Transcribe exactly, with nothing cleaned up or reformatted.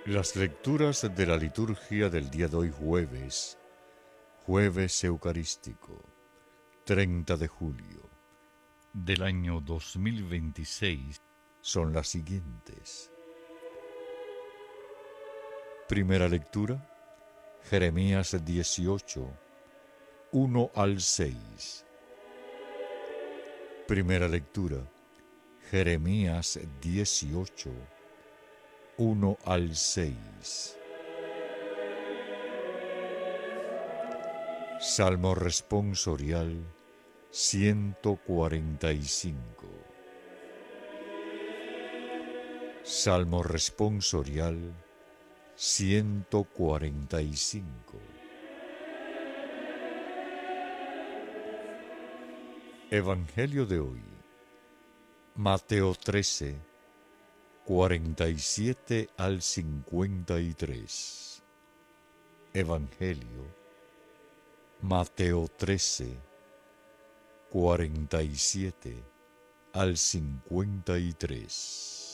Las lecturas de la liturgia del día de hoy jueves, jueves eucarístico, treinta de julio del año dos mil veintiséis, son las siguientes. Primera lectura, Jeremías dieciocho, uno al seis. Primera lectura, Jeremías dieciocho, uno al seis. Salmo responsorial ciento cuarenta y cinco. Salmo responsorial ciento cuarenta y cinco. Evangelio de hoy, Mateo trece, cuarenta y siete al cincuenta y tres. Evangelio, Mateo trece, cuarenta y siete al cincuenta y tres.